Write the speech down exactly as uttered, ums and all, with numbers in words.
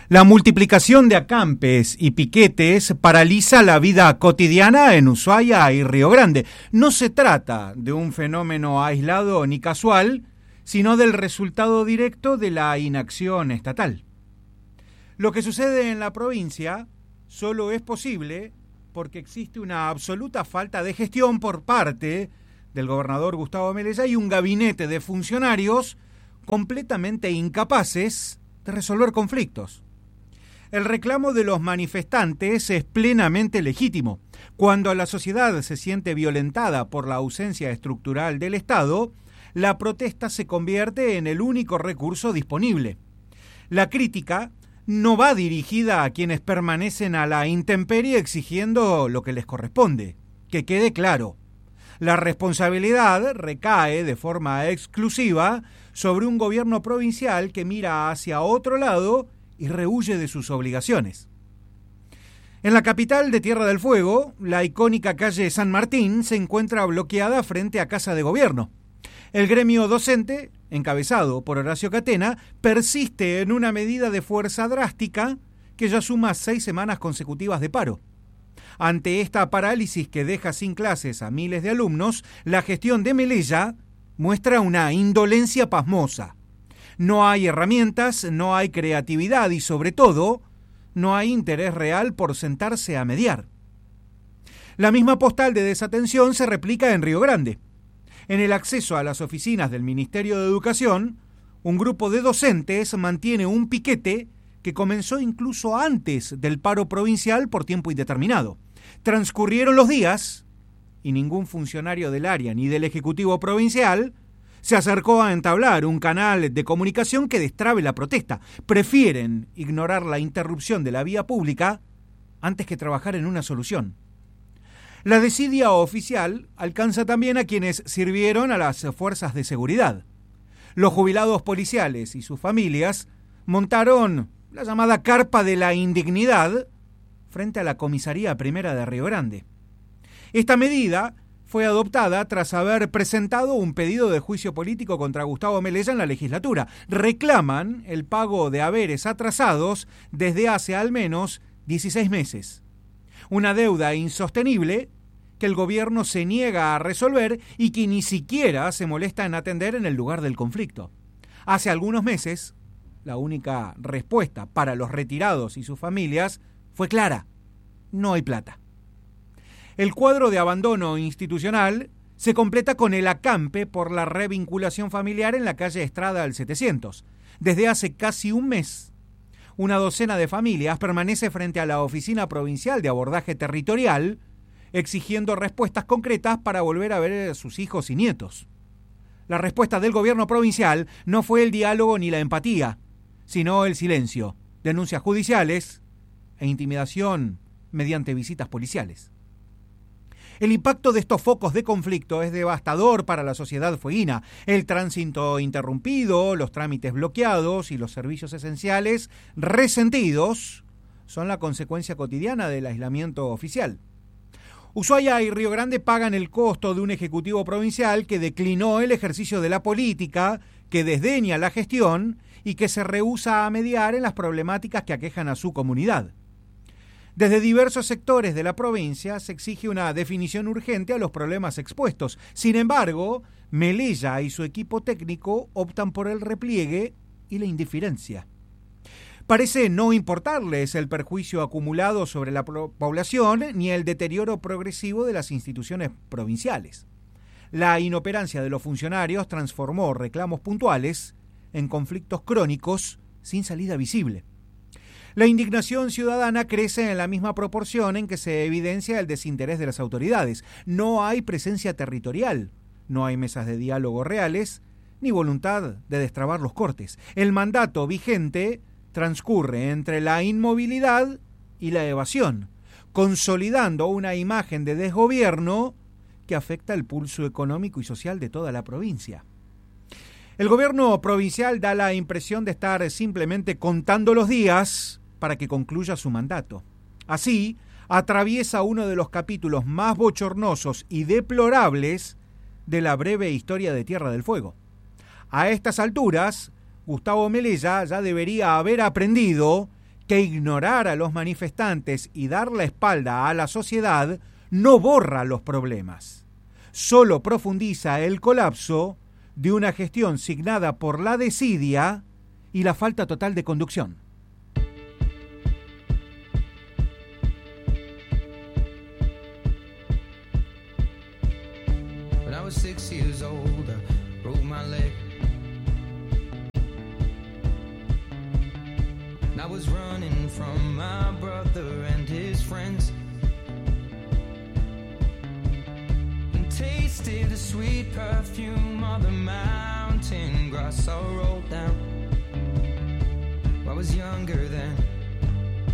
La multiplicación de acampes y piquetes paraliza la vida cotidiana en Ushuaia y Río Grande. No se trata de un fenómeno aislado ni casual, sino del resultado directo de la inacción estatal. Lo que sucede en la provincia solo es posible porque existe una absoluta falta de gestión por parte del gobernador Gustavo Melella y un gabinete de funcionarios completamente incapaces de resolver conflictos. El reclamo de los manifestantes es plenamente legítimo. Cuando la sociedad se siente violentada por la ausencia estructural del Estado, la protesta se convierte en el único recurso disponible. La crítica no va dirigida a quienes permanecen a la intemperie exigiendo lo que les corresponde. Que quede claro, la responsabilidad recae de forma exclusiva sobre un gobierno provincial que mira hacia otro lado y rehúye de sus obligaciones. En la capital de Tierra del Fuego, la icónica calle San Martín se encuentra bloqueada frente a Casa de Gobierno. El gremio docente, encabezado por Horacio Catena, persiste en una medida de fuerza drástica que ya suma seis semanas consecutivas de paro. Ante esta parálisis que deja sin clases a miles de alumnos, la gestión de Melella muestra una indolencia pasmosa. No hay herramientas, no hay creatividad y, sobre todo, no hay interés real por sentarse a mediar. La misma postal de desatención se replica en Río Grande. En el acceso a las oficinas del Ministerio de Educación, un grupo de docentes mantiene un piquete que comenzó incluso antes del paro provincial por tiempo indeterminado. Transcurrieron los días y ningún funcionario del área ni del Ejecutivo Provincial se acercó a entablar un canal de comunicación que destrabe la protesta. Prefieren ignorar la interrupción de la vía pública antes que trabajar en una solución. La desidia oficial alcanza también a quienes sirvieron a las fuerzas de seguridad. Los jubilados policiales y sus familias montaron la llamada carpa de la indignidad frente a la comisaría primera de Río Grande. Esta medida fue adoptada tras haber presentado un pedido de juicio político contra Gustavo Melella en la legislatura. Reclaman el pago de haberes atrasados desde hace al menos dieciséis meses. Una deuda insostenible que el gobierno se niega a resolver y que ni siquiera se molesta en atender en el lugar del conflicto. Hace algunos meses, la única respuesta para los retirados y sus familias fue clara: no hay plata. El cuadro de abandono institucional se completa con el acampe por la revinculación familiar en la calle Estrada al setecientos. Desde hace casi un mes, una docena de familias permanece frente a la Oficina Provincial de Abordaje Territorial exigiendo respuestas concretas para volver a ver a sus hijos y nietos. La respuesta del gobierno provincial no fue el diálogo ni la empatía, sino el silencio, denuncias judiciales e intimidación mediante visitas policiales. El impacto de estos focos de conflicto es devastador para la sociedad fueguina. El tránsito interrumpido, los trámites bloqueados y los servicios esenciales resentidos son la consecuencia cotidiana del aislamiento oficial. Ushuaia y Río Grande pagan el costo de un ejecutivo provincial que declinó el ejercicio de la política, que desdeña la gestión y que se rehúsa a mediar en las problemáticas que aquejan a su comunidad. Desde diversos sectores de la provincia se exige una definición urgente a los problemas expuestos. Sin embargo, Melella y su equipo técnico optan por el repliegue y la indiferencia. Parece no importarles el perjuicio acumulado sobre la población ni el deterioro progresivo de las instituciones provinciales. La inoperancia de los funcionarios transformó reclamos puntuales en conflictos crónicos sin salida visible. La indignación ciudadana crece en la misma proporción en que se evidencia el desinterés de las autoridades. No hay presencia territorial, no hay mesas de diálogo reales, ni voluntad de destrabar los cortes. El mandato vigente transcurre entre la inmovilidad y la evasión, consolidando una imagen de desgobierno que afecta el pulso económico y social de toda la provincia. El gobierno provincial da la impresión de estar simplemente contando los días para que concluya su mandato. Así, atraviesa uno de los capítulos más bochornosos y deplorables de la breve historia de Tierra del Fuego. A estas alturas, Gustavo Melella ya debería haber aprendido que ignorar a los manifestantes y dar la espalda a la sociedad no borra los problemas, solo profundiza el colapso de una gestión signada por la desidia y la falta total de conducción. When I was six years old, I broke my leg. I was running from my brother and his friends, and tasted the sweet perfume of the mountain grass I rolled down. I was younger then.